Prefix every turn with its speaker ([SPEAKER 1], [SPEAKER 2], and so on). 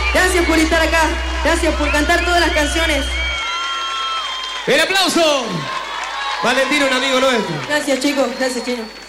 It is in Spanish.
[SPEAKER 1] Gracias por estar acá. Gracias por cantar todas las canciones.
[SPEAKER 2] ¡El aplauso! Valentín, un amigo nuestro.
[SPEAKER 1] Gracias, chicos. Gracias, Chino.